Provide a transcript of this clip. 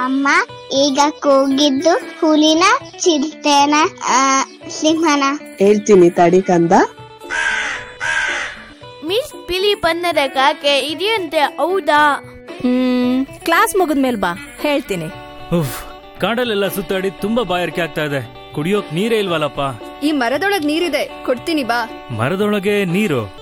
ಅಮ್ಮ ಈಗ ಕೂಗಿದ್ದು ಹುಲಿನ ಚಿರತೆನ ಸಿಂಹನ? ಹೇಳ್ತೀನಿ ತಡಿ ಕಂದ. ಮಿಸ್ ಬಿಳಿ ಬಣ್ಣದ ಕಾಗೆ ಇದೆಯಂತೆ, ಹೌದಾ? ಕ್ಲಾಸ್ ಮುಗಿದ್ಮೇಲೆ ಬಾ, ಹೇಳ್ತೀನಿ. ಕಾಡಲ್ಲೆಲ್ಲ ಸುತ್ತಾಡಿ ತುಂಬಾ ಬಾಯಾರಿಕೆ ಆಗ್ತಾ ಇದೆ, ಕುಡಿಯೋಕ್ ನೀರೇ ಇಲ್ವಲ್ಲಪ್ಪ. ಈ ಮರದೊಳಗ್ ನೀರಿದೆ, ಕೊಡ್ತೀನಿ ಬಾ. ಮರದೊಳಗೆ ನೀರು?